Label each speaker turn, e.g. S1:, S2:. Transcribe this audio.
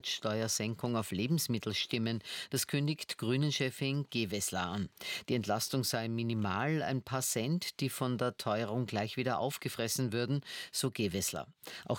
S1: Steuersenkung auf Lebensmittel stimmen. Das kündigt Grünen-Chefin Gewessler an. Die Entlastung sei minimal, ein paar Cent, die von der Teuerung gleich wieder aufgefressen würden, so Gewessler. Auch